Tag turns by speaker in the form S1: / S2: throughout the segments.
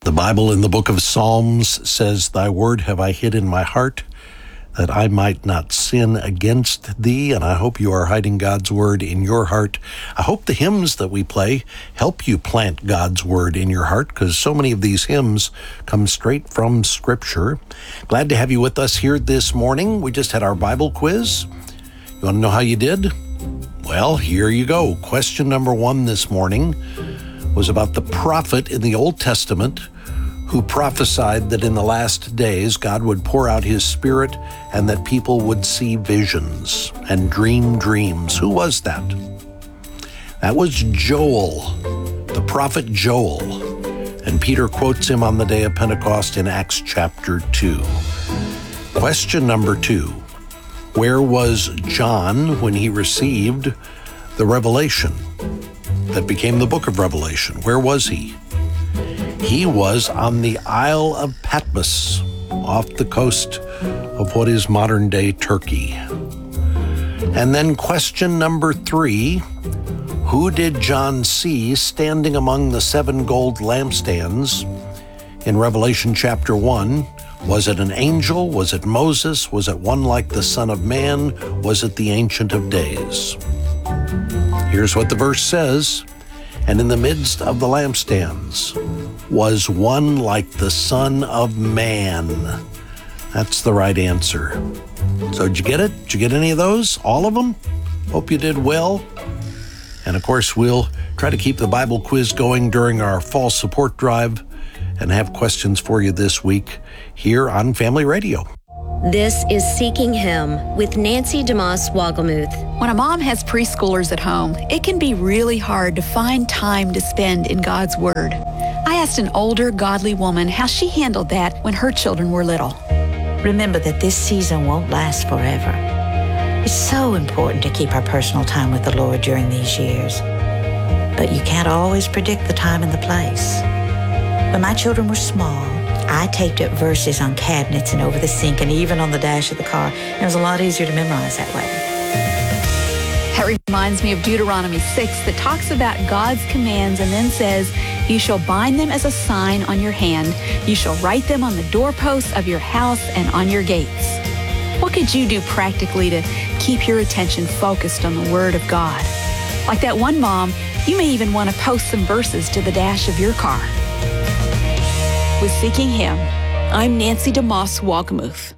S1: The Bible in the book of Psalms says, "Thy word have I hid in my heart, that I might not sin against thee." And I hope you are hiding God's word in your heart. I hope the hymns that we play help you plant God's word in your heart, because so many of these hymns come straight from Scripture. Glad to have you with us here this morning. We just had our Bible quiz. You want to know how you did? Well, here you go. Question number 1 this morning was about the prophet in the Old Testament who prophesied that in the last days God would pour out his Spirit and that people would see visions and dream dreams. Who was that? That was Joel, the prophet Joel. And Peter quotes him on the day of Pentecost in Acts chapter 2. Question number 2. Where was John when he received the revelation that became the book of Revelation? Where was he? He was on the Isle of Patmos, off the coast of what is modern-day Turkey. And then question number 3, who did John see standing among the 7 gold lampstands in Revelation chapter 1? Was it an angel? Was it Moses? Was it one like the Son of Man? Was it the Ancient of Days? Here's what the verse says. And in the midst of the lampstands was one like the Son of Man. That's the right answer. So did you get it? Did you get any of those? All of them? Hope you did well. And of course, we'll try to keep the Bible quiz going during our fall support drive and have questions for you this week here on Family Radio.
S2: This is Seeking Him with Nancy DeMoss Wogelmuth.
S3: When a mom has preschoolers at home, it can be really hard to find time to spend in God's Word. I asked an older, godly woman how she handled that when her children were little.
S4: Remember that this season won't last forever. It's so important to keep our personal time with the Lord during these years. But you can't always predict the time and the place. When my children were small, I taped up verses on cabinets and over the sink and even on the dash of the car. It was a lot easier to memorize that way.
S3: That reminds me of Deuteronomy 6 that talks about God's commands and then says, "You shall bind them as a sign on your hand. You shall write them on the doorposts of your house and on your gates." What could you do practically to keep your attention focused on the Word of God? Like that one mom, you may even want to post some verses to the dash of your car. With Seeking Him, I'm Nancy DeMoss Wogelmuth.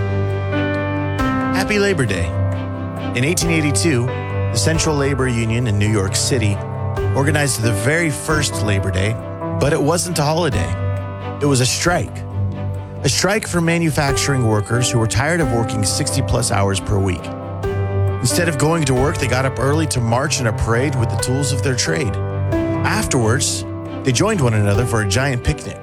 S5: Happy Labor Day. In 1882, the Central Labor Union in New York City organized the very first Labor Day, but it wasn't a holiday. It was a strike. A strike for manufacturing workers who were tired of working 60-plus hours per week. Instead of going to work, they got up early to march in a parade with the tools of their trade. Afterwards, they joined one another for a giant picnic.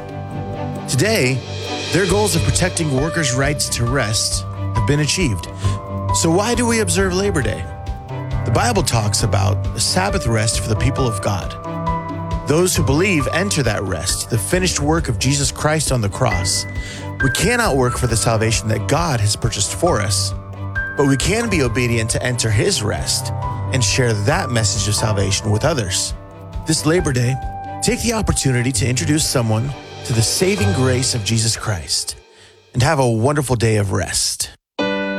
S5: Today, their goals of protecting workers' rights to rest have been achieved. So why do we observe Labor Day? The Bible talks about a Sabbath rest for the people of God. Those who believe enter that rest, the finished work of Jesus Christ on the cross. We cannot work for the salvation that God has purchased for us, but we can be obedient to enter His rest and share that message of salvation with others. This Labor Day, take the opportunity to introduce someone to the saving grace of Jesus Christ and have a wonderful day of rest.